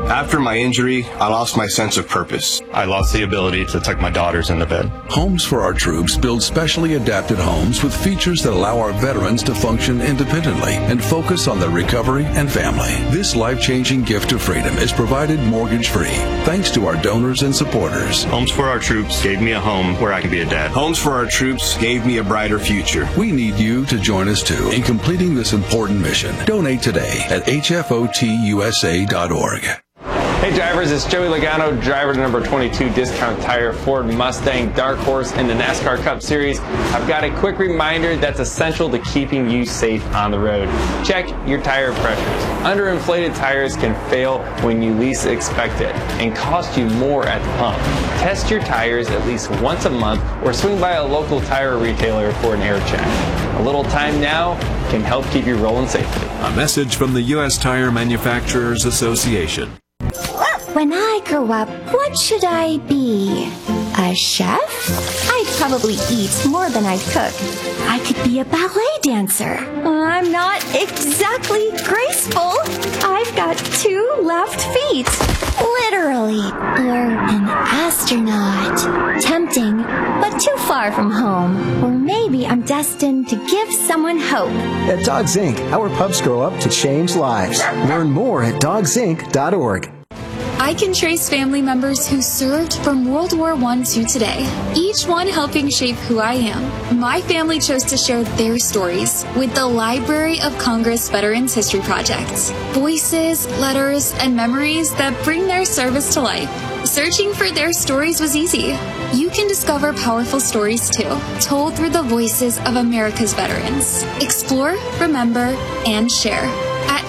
After my injury, I lost my sense of purpose. I lost the ability to tuck my daughters into bed. Homes for Our Troops build specially adapted homes with features that allow our veterans to function independently and focus on their recovery and family. This life-changing gift of freedom is provided mortgage-free thanks to our donors and supporters. Homes for Our Troops gave me a home where I can be a dad. Homes for Our Troops gave me a brighter future. We need you to join us too in completing this important mission. Donate today at hfotusa.org. Hey drivers, it's Joey Logano, driver number 22 Discount Tire Ford Mustang Dark Horse in the NASCAR Cup Series. I've got a quick reminder that's essential to keeping you safe on the road. Check your tire pressures. Underinflated tires can fail when you least expect it and cost you more at the pump. Test your tires at least once a month or swing by a local tire retailer for an air check. A little time now can help keep you rolling safely. A message from the U.S. Tire Manufacturers Association. When I grow up, what should I be? A chef? I'd probably eat more than I'd cook. I could be a ballet dancer. I'm not exactly graceful. I've got 2 left feet. Literally. Or an astronaut. Tempting, but too far from home. Or maybe I'm destined to give someone hope. At Dogs Inc., our pups grow up to change lives. Learn more at dogsinc.org. I can trace family members who served from World War I to today, each one helping shape who I am. My family chose to share their stories with the Library of Congress Veterans History Project. Voices, letters, and memories that bring their service to life. Searching for their stories was easy. You can discover powerful stories too, told through the voices of America's veterans. Explore, remember, and share at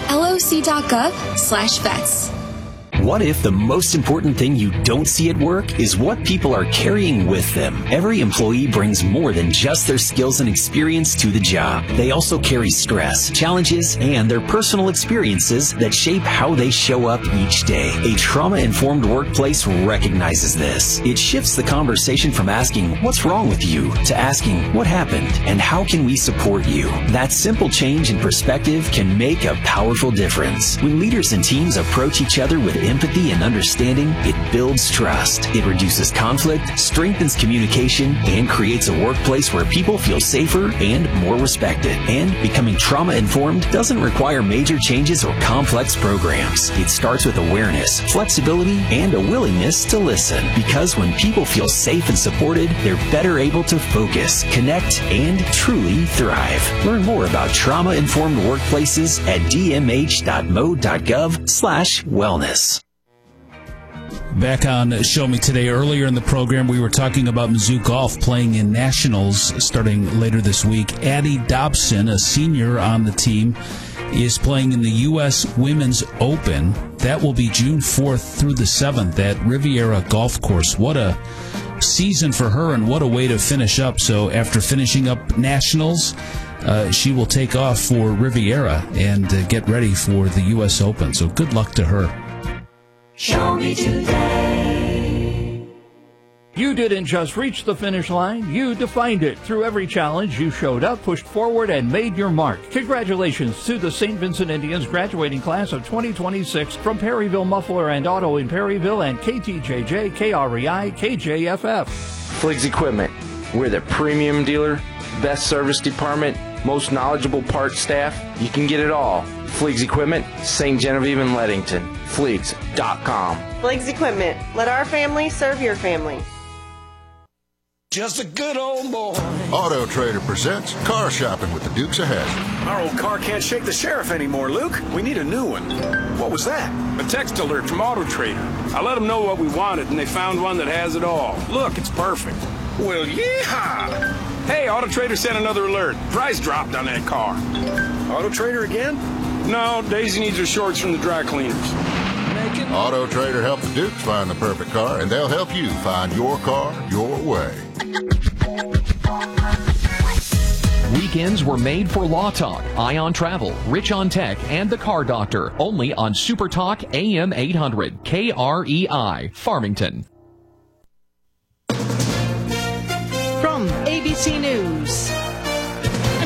loc.gov/vets. What if the most important thing you don't see at work is what people are carrying with them? Every employee brings more than just their skills and experience to the job. They also carry stress, challenges, and their personal experiences that shape how they show up each day. A trauma-informed workplace recognizes this. It shifts the conversation from asking, "What's wrong with you?" to asking, "What happened and how can we support you?" That simple change in perspective can make a powerful difference. When leaders and teams approach each other with empathy and understanding, it builds trust. It reduces conflict, strengthens communication, and creates a workplace where people feel safer and more respected. And becoming trauma-informed doesn't require major changes or complex programs. It starts with awareness, flexibility, and a willingness to listen. Because when people feel safe and supported, they're better able to focus, connect, and truly thrive. Learn more about trauma-informed workplaces at dmh.mo.gov/wellness. Back on Show Me Today. Earlier in the program, we were talking about Mizzou Golf playing in Nationals starting later this week. Addie Dobson, a senior on the team, is playing in the U.S. Women's Open. That will be June 4th through the 7th at Riviera Golf Course. What a season for her and what a way to finish up. So after finishing up Nationals, she will take off for Riviera and get ready for the U.S. Open. So good luck to her. Show me today. You didn't just reach the finish line, you defined it. Through every challenge, you showed up, pushed forward, and made your mark. Congratulations to the St. Vincent Indians graduating class of 2026 from Perryville Muffler and Auto in Perryville and KTJJ, KREI, KJFF. Fliggs Equipment. We're the premium dealer, best service department, most knowledgeable parts staff. You can get it all. Fliggs Equipment, St. Genevieve and Leadington. Fliggs.com. Fliggs Equipment. Let our family serve your family. Just a good old boy. Auto Trader presents Car Shopping with the Dukes of Hazzard. Our old car can't shake the sheriff anymore, Luke. We need a new one. What was that? A text alert from Auto Trader. I let them know what we wanted, and they found one that has it all. Look, it's perfect. Well, yeehaw! Hey, Auto Trader sent another alert. Price dropped on that car. Auto Trader again? No, Daisy needs her shorts from the dry cleaners. Auto Trader helped the Dukes find the perfect car, and they'll help you find your car your way. Weekends were made for Law Talk, Ion Travel, Rich on Tech, and The Car Doctor. Only on Super Talk AM 800, KREI, Farmington. From ABC News,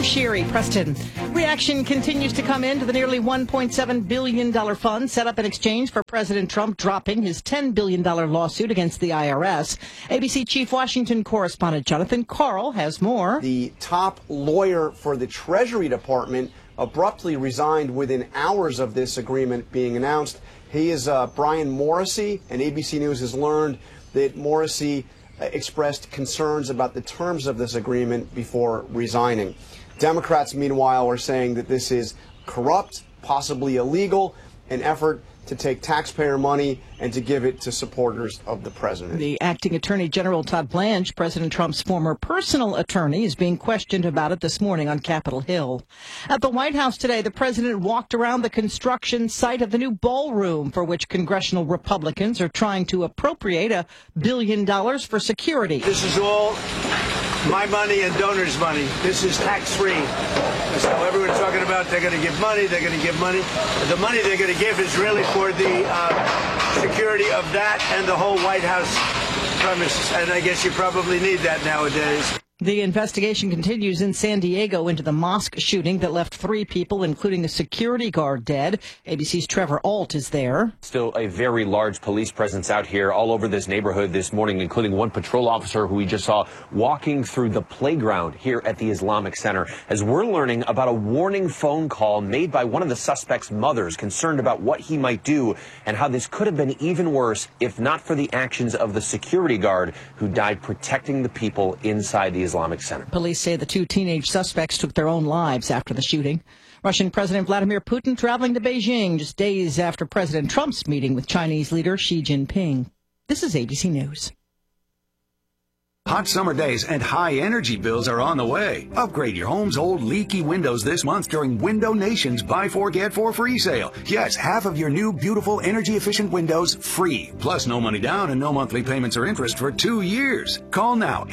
I'm Sherry Preston. Reaction continues to come in to the nearly $1.7 billion fund set up in exchange for President Trump dropping his $10 billion lawsuit against the IRS. ABC Chief Washington correspondent Jonathan Karl has more. The top lawyer for the Treasury Department abruptly resigned within hours of this agreement being announced. He is Brian Morrissey, and ABC News has learned that Morrissey expressed concerns about the terms of this agreement before resigning. Democrats, meanwhile, are saying that this is corrupt, possibly illegal, an effort to take taxpayer money and to give it to supporters of the president. The acting Attorney General Todd Blanche, President Trump's former personal attorney, is being questioned about it this morning on Capitol Hill. At the White House today, the president walked around the construction site of the new ballroom for which congressional Republicans are trying to appropriate $1 billion for security. This is all my money and donors' money. This is tax-free. So everyone's talking about they're going to give money, they're going to give money. The money they're going to give is really for the security of that and the whole White House premises. And I guess you probably need that nowadays. The investigation continues in San Diego into the mosque shooting that left 3 people, including a security guard, dead. ABC's Trevor Ault is there. Still a very large police presence out here all over this neighborhood this morning, including one patrol officer who we just saw walking through the playground here at the Islamic Center, as we're learning about a warning phone call made by one of the suspect's mothers concerned about what he might do and how this could have been even worse if not for the actions of the security guard who died protecting the people inside the Islamic Center. Police say the 2 teenage suspects took their own lives after the shooting. Russian President Vladimir Putin traveling to Beijing just days after President Trump's meeting with Chinese leader Xi Jinping. This is ABC News. Hot summer days and high energy bills are on the way. Upgrade your home's old leaky windows this month during Window Nation's Buy 4 Get 4 free sale. Yes, half of your new beautiful energy efficient windows free. Plus no money down and no monthly payments or interest for 2 years. Call now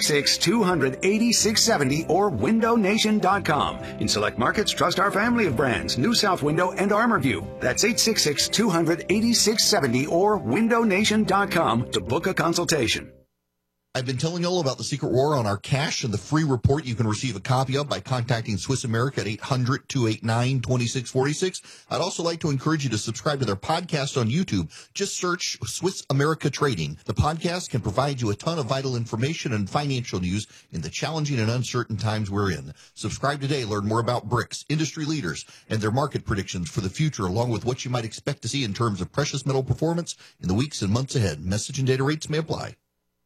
866-200-8670 or windownation.com. In select markets, trust our family of brands, New South Window and ArmorView. That's 866-200-8670 or windownation.com to book a consultation. I've been telling you all about the secret war on our cash and the free report you can receive a copy of by contacting Swiss America at 800-289-2646. I'd also like to encourage you to subscribe to their podcast on YouTube. Just search Swiss America Trading. The podcast can provide you a ton of vital information and financial news in the challenging and uncertain times we're in. Subscribe today. Learn more about BRICS, industry leaders, and their market predictions for the future, along with what you might expect to see in terms of precious metal performance in the weeks and months ahead. Message and data rates may apply.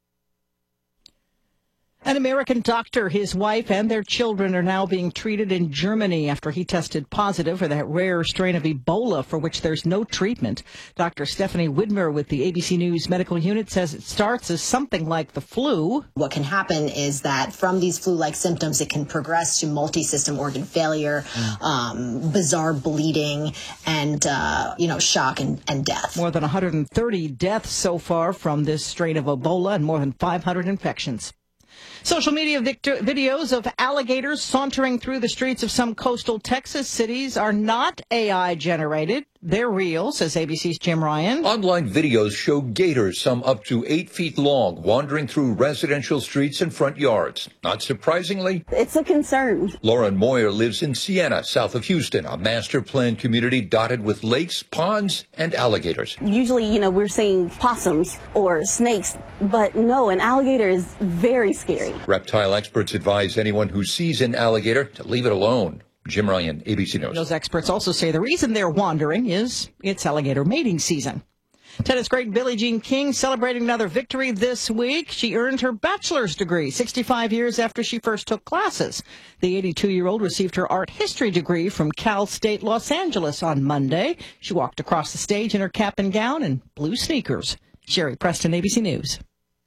An American doctor, his wife, and their children are now being treated in Germany after he tested positive for that rare strain of Ebola for which there's no treatment. Dr. Stephanie Widmer with the ABC News Medical Unit says it starts as something like the flu. What can happen is that from these flu-like symptoms, it can progress to multi-system organ failure, bizarre bleeding, and, shock and death. More than 130 deaths so far from this strain of Ebola and more than 500 infections. Social media videos of alligators sauntering through the streets of some coastal Texas cities are not AI generated. They're real, says ABC's Jim Ryan. Online videos show gators, some up to 8 feet long, wandering through residential streets and front yards. Not surprisingly, it's a concern. Lauren Moyer lives in Siena, south of Houston, a master planned community dotted with lakes, ponds, and alligators. Usually, we're seeing possums or snakes, but no, an alligator is very scary. Reptile experts advise anyone who sees an alligator to leave it alone. Jim Ryan, ABC News. Those experts also say the reason they're wandering is it's alligator mating season. Tennis great Billie Jean King celebrating another victory this week. She earned her bachelor's degree 65 years after she first took classes. The 82-year-old received her art history degree from Cal State Los Angeles on Monday. She walked across the stage in her cap and gown and blue sneakers. Sherry Preston, ABC News.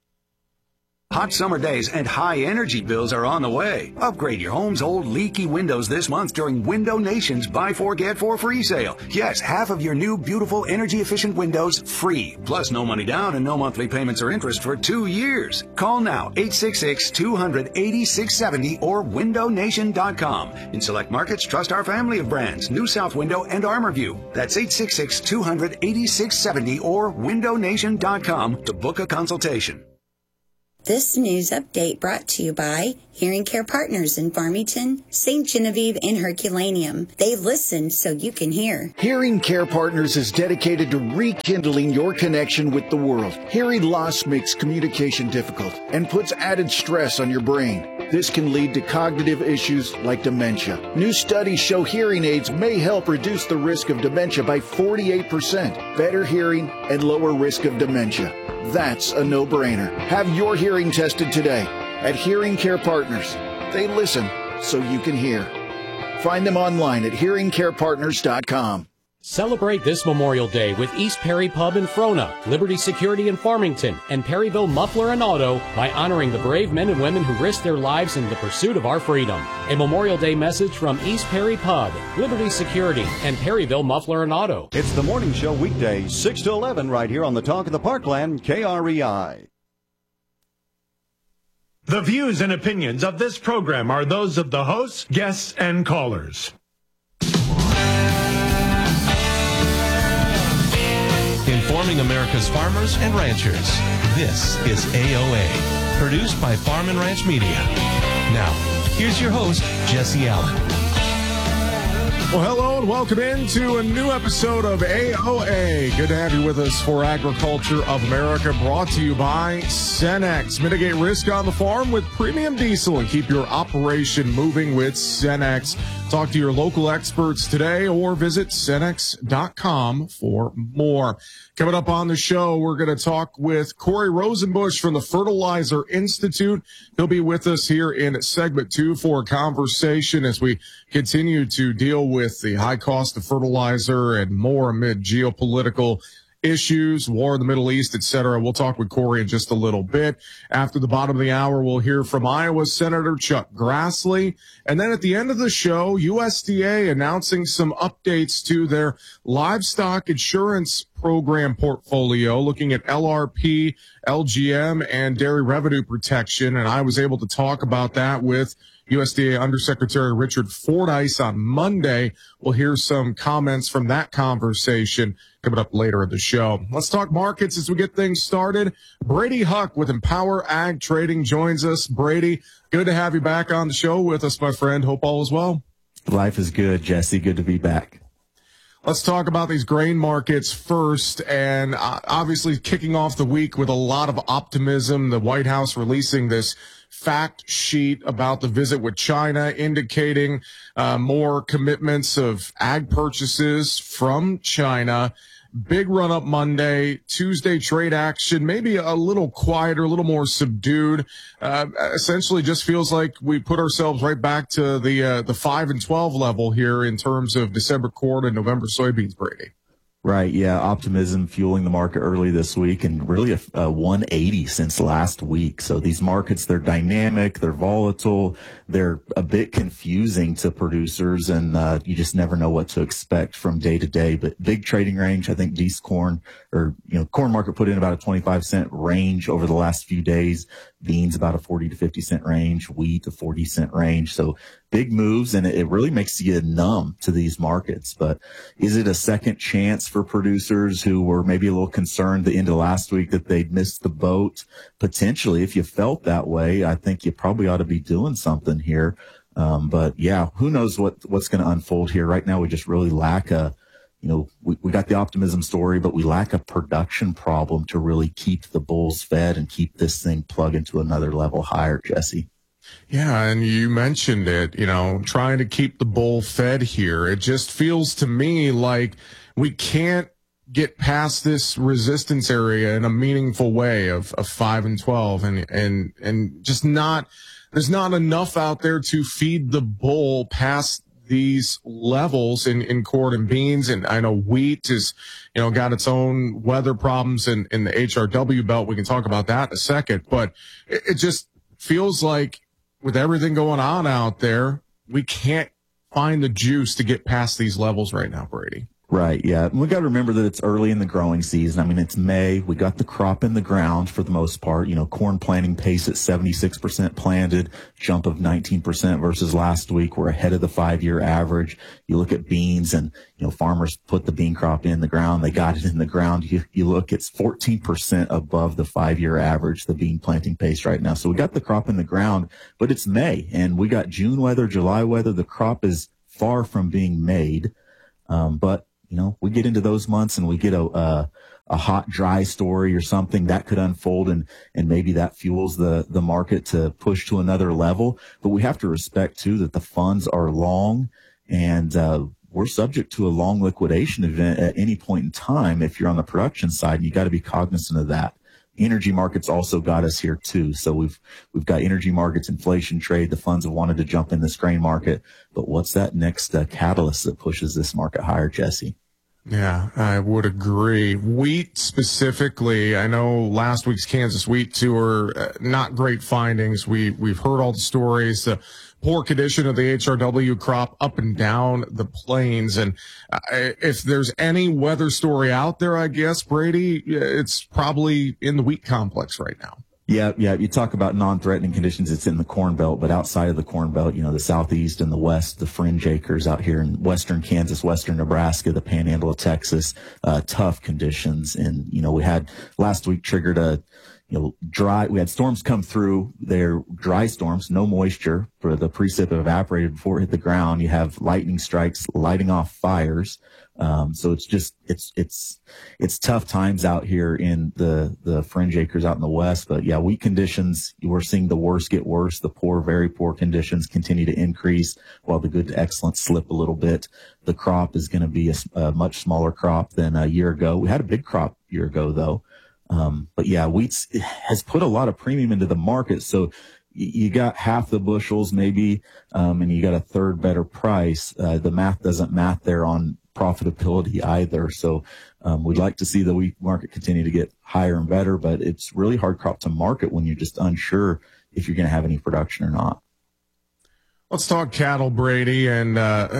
Hot summer days and high energy bills are on the way. Upgrade your home's old leaky windows this month during Window Nation's Buy 4 Get 4 free sale. Yes, half of your new beautiful energy efficient windows free. Plus no money down and no monthly payments or interest for 2 years. Call now 866-200-8670 or windownation.com. In select markets, trust our family of brands, New South Window and ArmorView. That's 866-200-8670 or windownation.com to book a consultation. This news update brought to you by Hearing Care Partners in Farmington, St. Genevieve, and Herculaneum. They listen so you can hear. Hearing Care Partners is dedicated to rekindling your connection with the world. Hearing loss makes communication difficult and puts added stress on your brain. This can lead to cognitive issues like dementia. New studies show hearing aids may help reduce the risk of dementia by 48%, better hearing and lower risk of dementia. That's a no-brainer. Have your hearing tested today at Hearing Care Partners. They listen so you can hear. Find them online at hearingcarepartners.com. Celebrate this Memorial Day with East Perry Pub in Frona, Liberty Security in Farmington, and Perryville Muffler and Auto by honoring the brave men and women who risked their lives in the pursuit of our freedom. A Memorial Day message from East Perry Pub, Liberty Security, and Perryville Muffler and Auto. It's the morning show weekdays, 6 to 11, right here on the Talk of the Parkland, KREI. The views and opinions of this program are those of the hosts, guests, and callers. Informing America's farmers and ranchers. This is AOA, produced by Farm and Ranch Media. Now, here's your host, Jesse Allen. Well, hello and welcome into a new episode of AOA. Good to have you with us for Agriculture of America, brought to you by Cenex. Mitigate risk on the farm with premium diesel and keep your operation moving with Cenex. Talk to your local experts today or visit Cenex.com for more. Coming up on the show, we're going to talk with Corey Rosenbusch from the Fertilizer Institute. He'll be with us here in segment 2 for a conversation as we continue to deal with the high cost of fertilizer and more amid geopolitical issues, war in the Middle East, etc. We'll talk with Corey in just a little bit. After the bottom of the hour, we'll hear from Iowa Senator Chuck Grassley. And then at the end of the show, USDA announcing some updates to their livestock insurance program portfolio, looking at LRP, LGM, and dairy revenue protection. And I was able to talk about that with USDA Undersecretary Richard Fordyce on Monday. We'll hear some comments from that conversation coming up later in the show. Let's talk markets as we get things started. Brady Huck with Empower Ag Trading joins us. Brady, good to have you back on the show with us, my friend. Hope all is well. Life is good, Jesse. Good to be back. Let's talk about these grain markets first, and obviously kicking off the week with a lot of optimism. The White House releasing this fact sheet about the visit with China, indicating more commitments of ag purchases from China. Big run up Monday, Tuesday trade action, maybe a little quieter, a little more subdued. Essentially just feels like we put ourselves right back to the 5 and 12 level here in terms of December corn and November soybeans, Brady. Right, yeah, optimism fueling the market early this week, and really a 180 since last week. So these markets, they're dynamic, they're volatile, they're a bit confusing to producers, and you just never know what to expect from day to day. But big trading range, I think corn market put in about a 25-cent range over the last few days. Beans about a 40 to 50 cent range, wheat a 40-cent range. So big moves, and it really makes you numb to these markets. But is it a second chance for producers who were maybe a little concerned the end of last week that they'd missed the boat? Potentially, if you felt that way, I think you probably ought to be doing something here. But yeah, who knows what's going to unfold here. Right now, we just really lack we got the optimism story, but we lack a production problem to really keep the bulls fed and keep this thing plugging to another level higher, Jesse. Yeah, and you mentioned it, trying to keep the bull fed here. It just feels to me like we can't get past this resistance area in a meaningful way of 5 and 12 and just there's not enough out there to feed the bull past these levels in corn and beans. And I know wheat is, got its own weather problems in the HRW belt. We can talk about that in a second, but it just feels like with everything going on out there, we can't find the juice to get past these levels right now, Brady. Right, yeah. We got to remember that it's early in the growing season. I mean, it's May. We got the crop in the ground for the most part. You know, corn planting pace at 76% planted, jump of 19% versus last week. We're ahead of the 5-year average. You look at beans and, you know, farmers put the bean crop in the ground. They got it in the ground. You look, it's 14% above the 5-year average, the bean planting pace right now. So we got the crop in the ground, but it's May and we got June weather, July weather. The crop is far from being made. But you know, we get into those months and we get a hot, dry story or something that could unfold and maybe that fuels the market to push to another level. But we have to respect too that the funds are long and, we're subject to a long liquidation event at any point in time. If you're on the production side, and you got to be cognizant of that. Energy markets also got us here too. So we've got energy markets, inflation, trade. The funds have wanted to jump in this grain market, but what's that next catalyst that pushes this market higher, Jesse? Yeah, I would agree. Wheat specifically, I know last week's Kansas wheat tour, not great findings. We've heard all the stories, the poor condition of the HRW crop up and down the plains. And if there's any weather story out there, I guess, Brady, it's probably in the wheat complex right now. Yeah. You talk about non-threatening conditions. It's in the Corn Belt, but outside of the Corn Belt, you know, the southeast and the west, the fringe acres out here in western Kansas, western Nebraska, the panhandle of Texas, tough conditions. And, you know, we had last week triggered we had storms come through. They're dry storms, no moisture for the precip evaporated before it hit the ground. You have lightning strikes lighting off fires. So it's tough times out here in the fringe acres out in the west. But yeah, wheat conditions, we're seeing the worst get worse. The poor, very poor conditions continue to increase while the good to excellent slip a little bit. The crop is going to be a much smaller crop than a year ago. We had a big crop a year ago though. But yeah, wheat has put a lot of premium into the market. So you got half the bushels maybe, and you got a third better price. The math doesn't math there on profitability either. So, we'd like to see the wheat market continue to get higher and better, but it's really hard crop to market when you're just unsure if you're going to have any production or not. Let's talk cattle, Brady. And,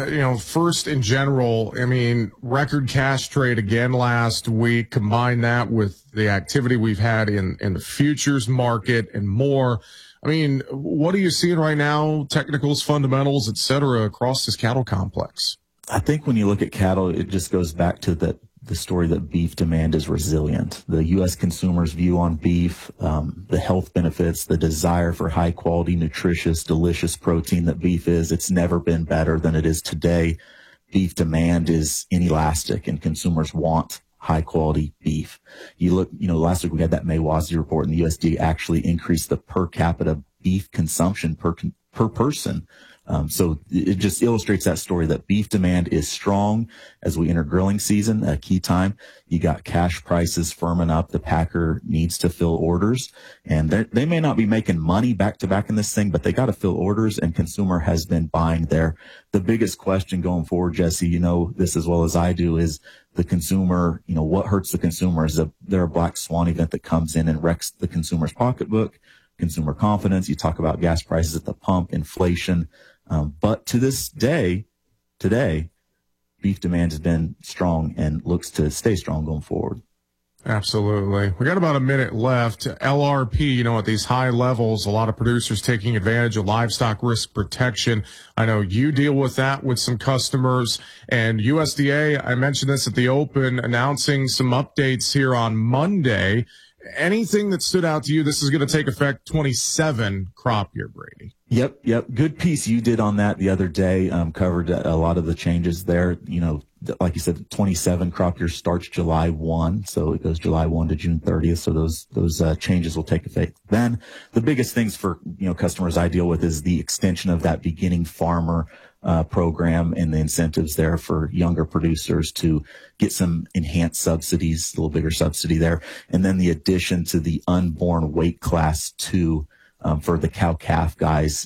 first in general, I mean, record cash trade again last week. Combine that with the activity we've had in the futures market and more. I mean, what are you seeing right now? Technicals, fundamentals, et cetera, across this cattle complex? I think when you look at cattle, it just goes back to the story that beef demand is resilient. The U.S. consumer's view on beef, the health benefits, the desire for high quality, nutritious, delicious protein that beef is, it's never been better than it is today. Beef demand is inelastic and consumers want high quality beef. You look, last week we had that May WASDE report and the USDA actually increased the per capita beef consumption per person. So it just illustrates that story that beef demand is strong as we enter grilling season, a key time. You got cash prices firming up. The packer needs to fill orders, and they may not be making money back to back in this thing, but they got to fill orders, and consumer has been buying there. The biggest question going forward, Jesse, you know this as well as I do, is the consumer, what hurts the consumer? Is there a black swan event that comes in and wrecks the consumer's pocketbook, consumer confidence? You talk about gas prices at the pump, inflation. But to this day, today, beef demand has been strong and looks to stay strong going forward. Absolutely. We got about a minute left. LRP, at these high levels, a lot of producers taking advantage of livestock risk protection. I know you deal with that with some customers. And USDA, I mentioned this at the open, announcing some updates here on Monday. Anything that stood out to you? This is going to take effect 27 crop year, Brady. Yep. Good piece you did on that the other day. Covered a lot of the changes there. Like you said, 27 crop year starts July 1. So it goes July 1 to June 30th. So those changes will take effect then. The biggest things for, customers I deal with is the extension of that beginning farmer program and the incentives there for younger producers to get some enhanced subsidies, a little bigger subsidy there. And then the addition to the unborn weight class 2 for the cow-calf guys.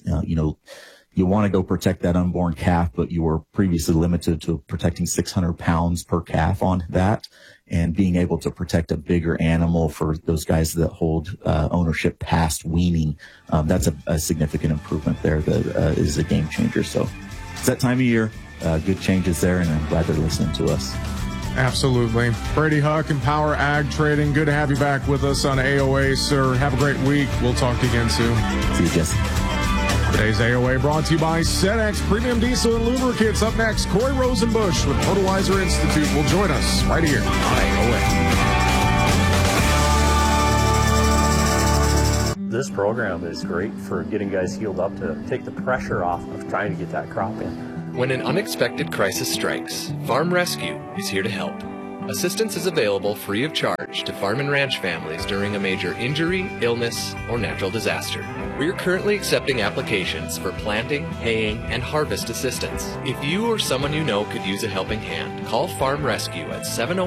You want to go protect that unborn calf, but you were previously limited to protecting 600 pounds per calf on that, and being able to protect a bigger animal for those guys that hold ownership past weaning. That's a significant improvement there that is a game changer. So it's that time of year. good changes there, and I'm glad they're listening to us. Absolutely. Brady Huck, Empower Ag Trading. Good to have you back with us on AOA, sir. Have a great week. We'll talk to you again soon. See you, Jesse. Today's AOA brought to you by Cenex Premium Diesel and Lubricants. Up next, Corey Rosenbusch with Fertilizer Institute will join us right here on AOA. This program is great for getting guys healed up to take the pressure off of trying to get that crop in. When an unexpected crisis strikes, Farm Rescue is here to help. Assistance is available free of charge to farm and ranch families during a major injury, illness, or natural disaster. We are currently accepting applications for planting, haying, and harvest assistance. If you or someone you know could use a helping hand, call Farm Rescue at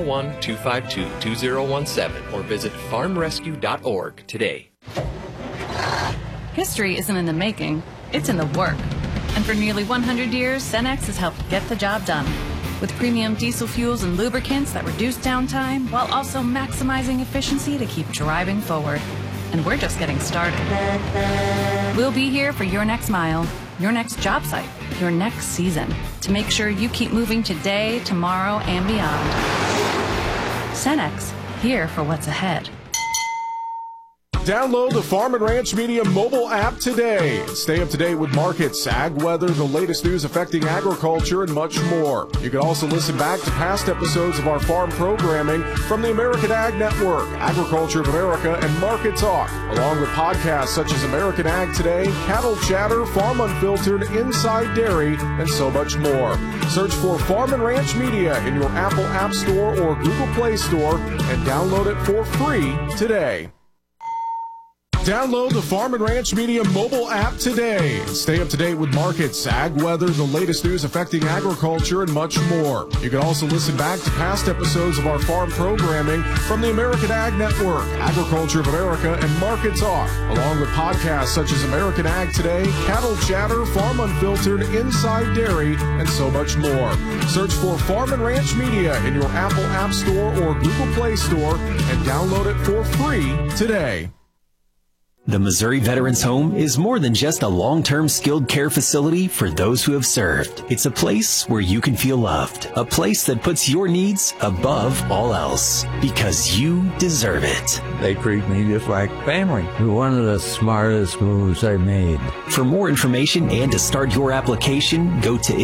701-252-2017 or visit farmrescue.org today. History isn't in the making, it's in the work. And for nearly 100 years, Cenex has helped get the job done. With premium diesel fuels and lubricants that reduce downtime while also maximizing efficiency to keep driving forward. And we're just getting started. We'll be here for your next mile, your next job site, your next season, to make sure you keep moving today, tomorrow, and beyond. Cenex, here for what's ahead. Download the Farm and Ranch Media mobile app today. Stay up to date with markets, ag weather, the latest news affecting agriculture, and much more. You can also listen back to past episodes of our farm programming from the American Ag Network, Agriculture of America, and Market Talk, along with podcasts such as American Ag Today, Cattle Chatter, Farm Unfiltered, Inside Dairy, and so much more. Search for Farm and Ranch Media in your Apple App Store or Google Play Store and download it for free today. Download the Farm and Ranch Media mobile app today. Stay up to date with markets, ag weather, the latest news affecting agriculture, and much more. You can also listen back to past episodes of our farm programming from the American Ag Network, Agriculture of America, and Market Talk, along with podcasts such as American Ag Today, Cattle Chatter, Farm Unfiltered, Inside Dairy, and so much more. Search for Farm and Ranch Media in your Apple App Store or Google Play Store and download it for free today. The Missouri Veterans Home is more than just a long-term skilled care facility for those who have served. It's a place where you can feel loved, a place that puts your needs above all else, because you deserve it. They treat me just like family. One of the smartest moves I made. For more information and to start your application, go to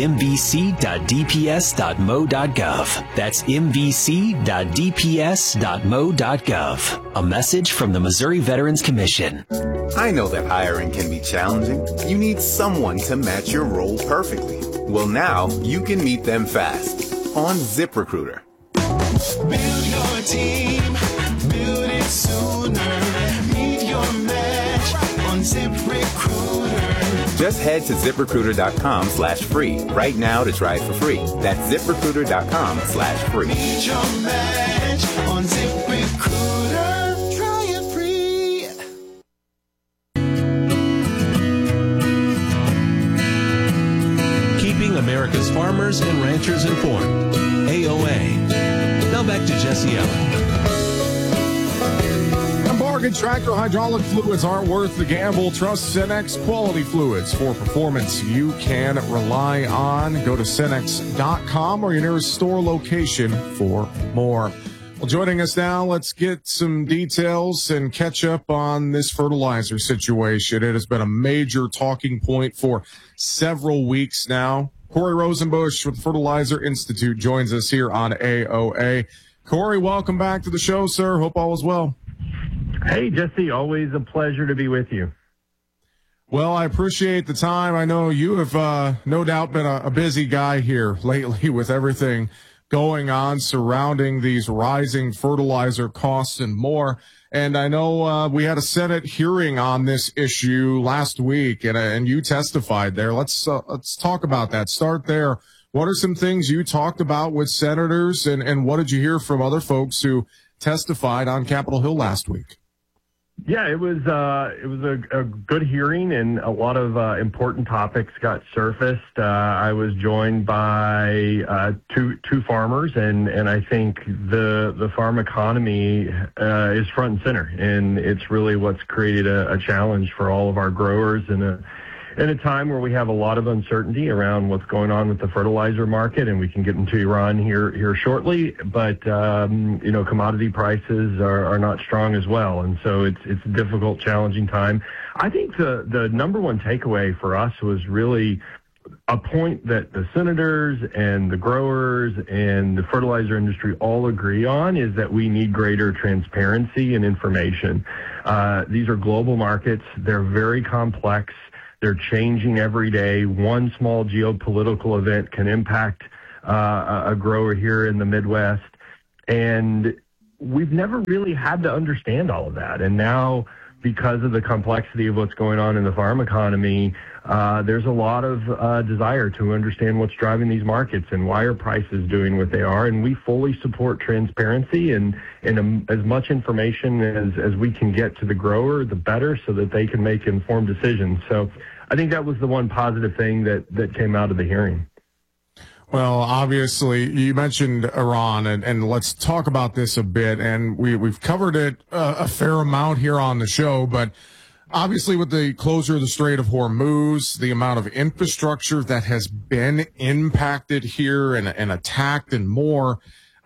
mvc.dps.mo.gov. That's mvc.dps.mo.gov. A message from the Missouri Veterans Commission. I know that hiring can be challenging. You need someone to match your role perfectly. Well, now you can meet them fast on ZipRecruiter. Build your team, build it sooner. Meet your match on ZipRecruiter. Just head to ZipRecruiter.com/free right now to try it for free. That's ZipRecruiter.com/free. Meet your match on ZipRecruiter. America's farmers and ranchers informed. AOA. Now back to Jesse Allen. Bargain tractor hydraulic fluids aren't worth the gamble. Trust Cenex quality fluids for performance you can rely on. Go to Cenex.com or your nearest store location for more. Well, joining us now, let's get some details and catch up on this fertilizer situation. It has been a major talking point for several weeks now. Corey Rosenbusch with the Fertilizer Institute joins us here on AOA. Corey, welcome back to the show, sir. Hope all is well. Hey, Jesse, always a pleasure to be with you. Well, I appreciate the time. I know you have no doubt been a busy guy here lately with everything going on surrounding these rising fertilizer costs and more. And I know we had a Senate hearing on this issue last week, and you testified there. Let's talk about that. Start there. What are some things you talked about with senators, and what did you hear from other folks who testified on Capitol Hill last week? Yeah, it was a good hearing, and a lot of important topics got surfaced. I was joined by two farmers, and I think the farm economy is front and center, and it's really what's created a challenge for all of our growers and in a time where we have a lot of uncertainty around what's going on with the fertilizer market, and we can get into Iran here shortly. But commodity prices are not strong as well, and so it's a difficult, challenging time. I think the number one takeaway for us was really a point that the senators and the growers and the fertilizer industry all agree on, is that we need greater transparency and information. These are global markets. They're very complex. They're changing every day. One small geopolitical event can impact a grower here in the Midwest. And we've never really had to understand all of that. And now, because of the complexity of what's going on in the farm economy, there's a lot of desire to understand what's driving these markets and why are prices doing what they are. And we fully support transparency and as much information as we can get to the grower, the better, so that they can make informed decisions. So I think that was the one positive thing that came out of the hearing. Well, obviously, you mentioned Iran, and let's talk about this a bit. And we've covered it a fair amount here on the show, but obviously with the closure of the Strait of Hormuz, the amount of infrastructure that has been impacted here and attacked and more,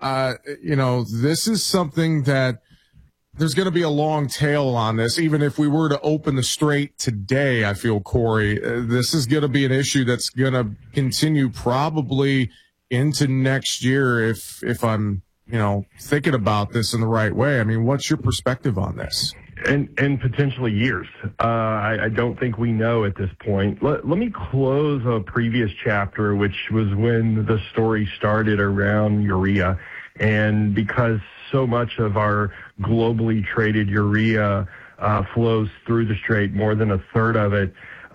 this is something that there's going to be a long tail on this. Even if we were to open the strait today, I feel, Corey, this is going to be an issue that's going to continue probably into next year if I'm, thinking about this in the right way. I mean, what's your perspective on this? And potentially years. I don't think we know at this point. Let me close a previous chapter, which was when the story started around urea. And because so much of our globally traded urea flows through the strait, more than a third of it,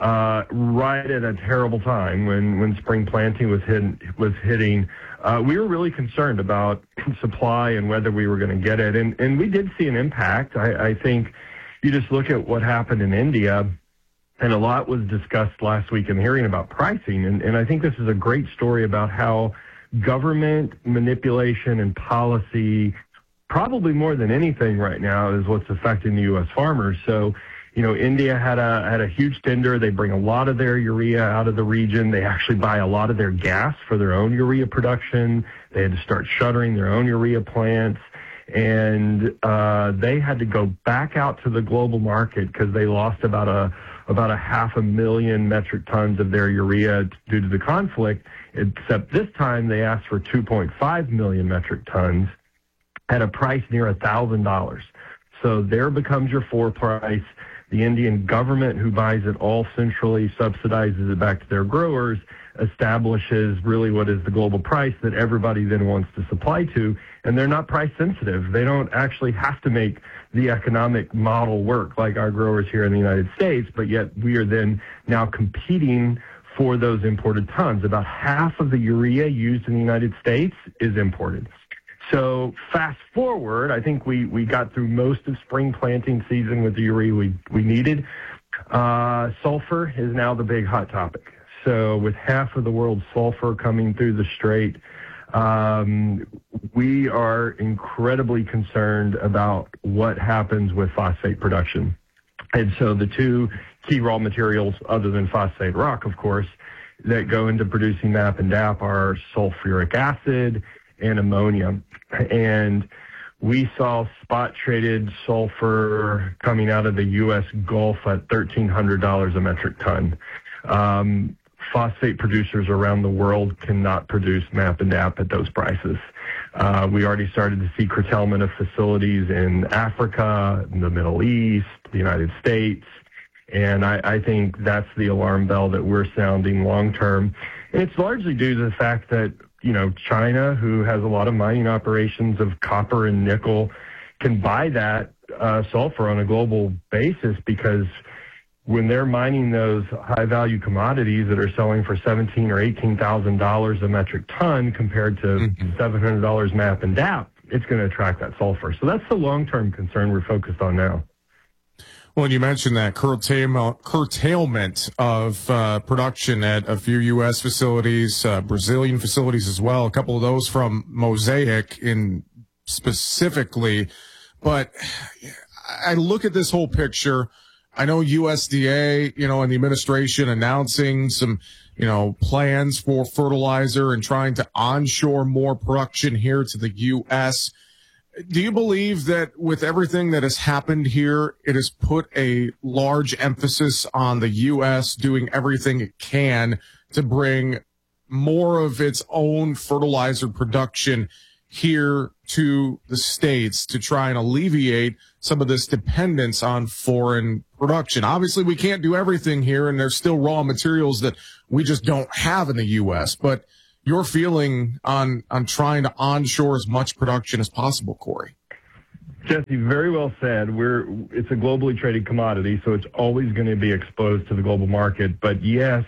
right at a terrible time when spring planting was hitting, we were really concerned about supply and whether we were going to get it. And we did see an impact. I think you just look at what happened in India, and a lot was discussed last week in the hearing about pricing. And I think this is a great story about how government manipulation and policy, probably more than anything right now, is what's affecting the U.S. farmers. So, India had a huge tender. They bring a lot of their urea out of the region. They actually buy a lot of their gas for their own urea production. They had to start shuttering their own urea plants. And they had to go back out to the global market because they lost about a 500,000 metric tons of their urea due to the conflict, except this time they asked for 2.5 million metric tons at a price near $1,000. So there becomes your floor price. The Indian government, who buys it all centrally, subsidizes it back to their growers, establishes really what is the global price that everybody then wants to supply to, and they're not price sensitive. They don't actually have to make the economic model work like our growers here in the United States, but yet we are then now competing for those imported tons. About half of the urea used in the United States is imported. So fast forward, I think we got through most of spring planting season with the urea we needed. Sulfur is now the big hot topic. So with half of the world's sulfur coming through the strait, we are incredibly concerned about what happens with phosphate production. And so the two key raw materials, other than phosphate rock, of course, that go into producing MAP and DAP are sulfuric acid and ammonia. And we saw spot traded sulfur coming out of the U.S. Gulf at $1,300 a metric ton. Phosphate producers around the world cannot produce MAP and DAP at those prices. We already started to see curtailment of facilities in Africa, in the Middle East, the United States. And I think that's the alarm bell that we're sounding long term. And it's largely due to the fact that, China, who has a lot of mining operations of copper and nickel, can buy that sulfur on a global basis, because when they're mining those high-value commodities that are selling for $17,000 or $18,000 a metric ton compared to $700 MAP and DAP, it's going to attract that sulfur. So that's the long-term concern we're focused on now. Well, you mentioned that curtailment of production at a few U.S. facilities, Brazilian facilities as well, a couple of those from Mosaic in specifically. But I look at this whole picture. I know USDA, and the administration announcing some, plans for fertilizer and trying to onshore more production here to the U.S. Do you believe that with everything that has happened here, it has put a large emphasis on the U.S. doing everything it can to bring more of its own fertilizer production here to the States to try and alleviate some of this dependence on foreign production? Obviously, we can't do everything here, and there's still raw materials that we just don't have in the U.S., but your feeling on trying to onshore as much production as possible, Corey? Jesse, very well said. It's a globally traded commodity, so it's always going to be exposed to the global market. But yes,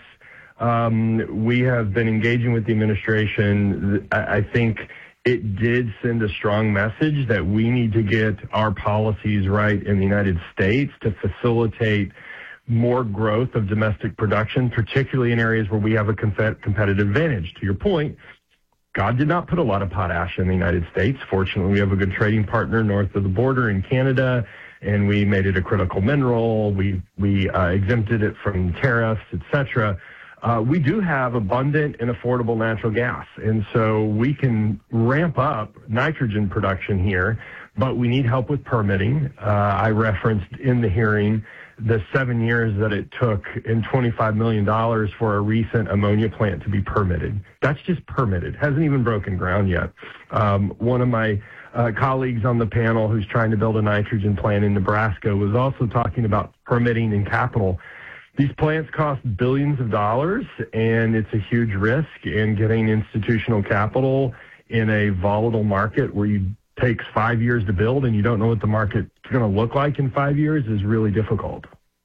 we have been engaging with the administration. I think it did send a strong message that we need to get our policies right in the United States to facilitate more growth of domestic production, particularly in areas where we have a competitive advantage. To your point, God did not put a lot of potash in the United States. Fortunately, we have a good trading partner north of the border in Canada, and we made it a critical mineral. We exempted it from tariffs, etc. We do have abundant and affordable natural gas, and so we can ramp up nitrogen production here, but we need help with permitting. I referenced in the hearing the 7 years that it took and $25 million for a recent ammonia plant to be permitted. That's just permitted. Hasn't even broken ground yet. One of my colleagues on the panel who's trying to build a nitrogen plant in Nebraska was also talking about permitting and capital. These plants cost billions of dollars, and it's a huge risk, and getting institutional capital in a volatile market where you takes 5 years to build and you don't know what the market's going to look like in 5 years is really difficult.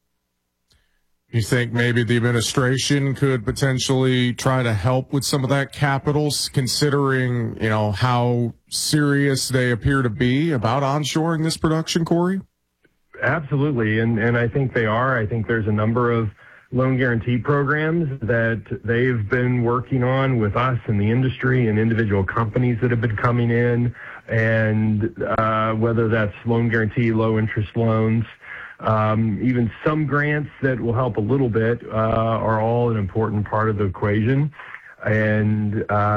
You think maybe the administration could potentially try to help with some of that capital, considering, how serious they appear to be about onshoring this production, Corey? Absolutely, and I think they are. I think there's a number of loan guarantee programs that they've been working on with us and the industry and individual companies that have been coming in, and whether that's loan guarantee, low interest loans, even some grants that will help a little bit are all an important part of the equation. And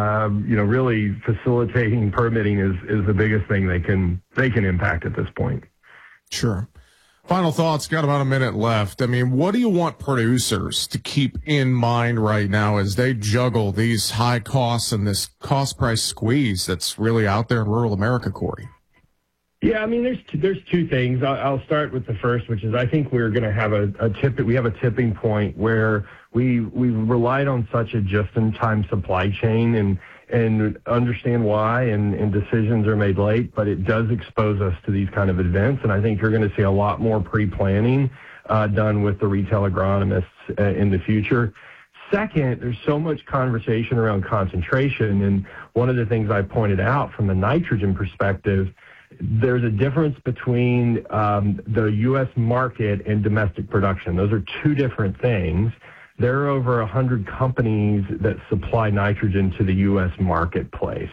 really facilitating permitting is the biggest thing they can impact at this point. Sure. Final thoughts, got about a minute left. I mean, what do you want producers to keep in mind right now as they juggle these high costs and this cost price squeeze that's really out there in rural America, Corey? Yeah, I mean, there's two things. I'll start with the first, which is I think we're going to have we have a tipping point where we've relied on such a just-in-time supply chain and understand why, and decisions are made late, but it does expose us to these kind of events, and I think you're going to see a lot more pre-planning done with the retail agronomists in the future. Second, there's so much conversation around concentration, and one of the things I pointed out from the nitrogen perspective, there's a difference between the U.S. market and domestic production. Those are two different things. There are over 100 companies that supply nitrogen to the U.S. marketplace.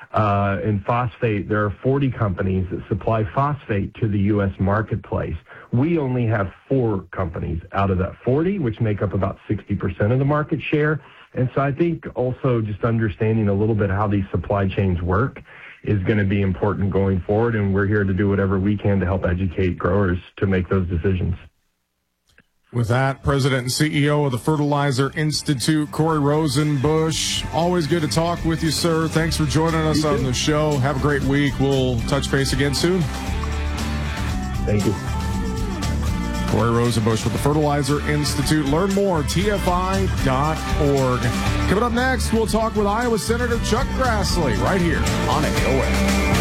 In phosphate, there are 40 companies that supply phosphate to the U.S. marketplace. We only have 4 companies out of that 40, which make up about 60% of the market share. And so I think also just understanding a little bit how these supply chains work is going to be important going forward, and we're here to do whatever we can to help educate growers to make those decisions. With that, President and CEO of the Fertilizer Institute, Corey Rosenbusch, always good to talk with you, sir. Thanks for joining us on the show. Have a great week. We'll touch base again soon. Thank you. Corey Rosenbusch with the Fertilizer Institute. Learn more, tfi.org. Coming up next, we'll talk with Iowa Senator Chuck Grassley right here on AOA.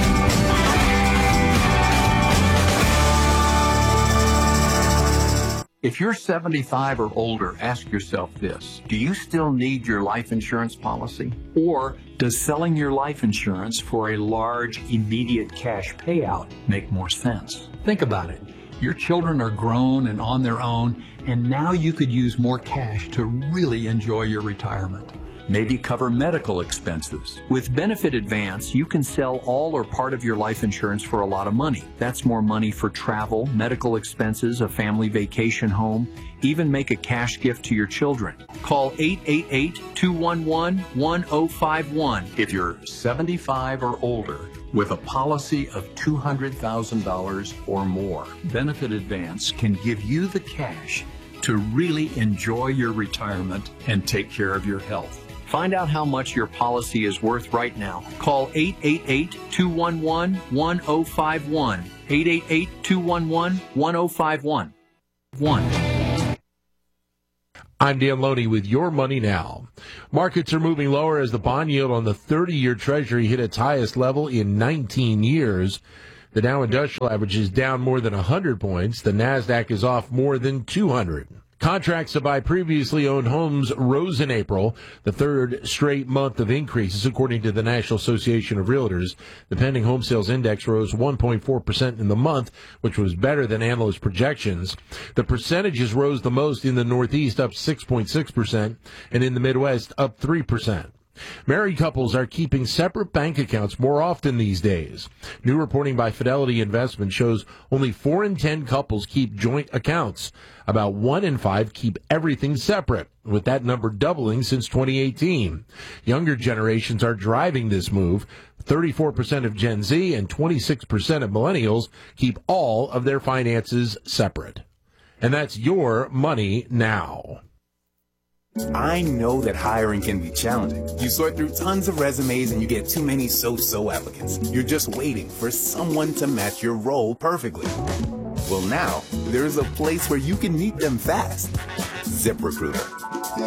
If you're 75 or older, ask yourself this. Do you still need your life insurance policy? Or does selling your life insurance for a large, immediate cash payout make more sense? Think about it. Your children are grown and on their own, and now you could use more cash to really enjoy your retirement. Maybe cover medical expenses. With Benefit Advance, you can sell all or part of your life insurance for a lot of money. That's more money for travel, medical expenses, a family vacation home, even make a cash gift to your children. Call 888-211-1051 if you're 75 or older with a policy of $200,000 or more. Benefit Advance can give you the cash to really enjoy your retirement and take care of your health. Find out how much your policy is worth right now. Call 888-211-1051. 888-211-1051. I'm Dan Loney with Your Money Now. Markets are moving lower as the bond yield on the 30-year Treasury hit its highest level in 19 years. The Dow Industrial Average is down more than 100 points. The NASDAQ is off more than 200. Contracts to buy previously owned homes rose in April, the third straight month of increases, according to the National Association of Realtors. The pending home sales index rose 1.4% in the month, which was better than analyst projections. The percentages rose the most in the Northeast, up 6.6%, and in the Midwest, up 3%. Married couples are keeping separate bank accounts more often these days. New reporting by Fidelity Investment shows only 4 in 10 couples keep joint accounts. About 1 in 5 keep everything separate, with that number doubling since 2018. Younger generations are driving this move. 34% of Gen Z and 26% of millennials keep all of their finances separate. And that's Your Money Now. I know that hiring can be challenging. You sort through tons of resumes and you get too many so-so applicants. You're just waiting for someone to match your role perfectly. Well, now, there's a place where you can meet them fast. ZipRecruiter.